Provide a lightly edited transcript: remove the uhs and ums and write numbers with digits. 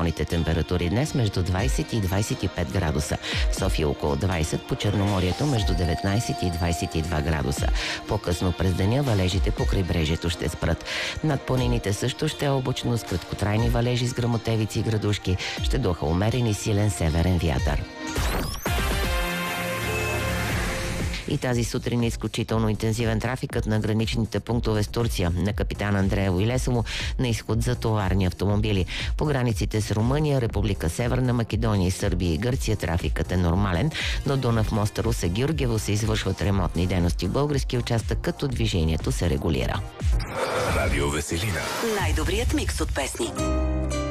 Максималните температури днес между 20 и 25 градуса. В София около 20, по Черноморието между 19 и 22 градуса. По-късно през деня валежите по крайбрежието ще спрат. Над планините също ще е облачно с краткотрайни валежи с гръмотевици и градушки. Ще духа умерен и силен северен вятър. И тази сутрин е изключително интензивен трафикът на граничните пунктове с Турция. На Капитан Андреево и Лесово на изход за товарни автомобили. По границите с Румъния, Република Северна Македония, Сърбия и Гърция трафикът е нормален, но Дунав мост Русе Георгиево се извършват ремонтни дейности в български участък, като движението се регулира. Радио Веселина. Най-добрият микс от песни.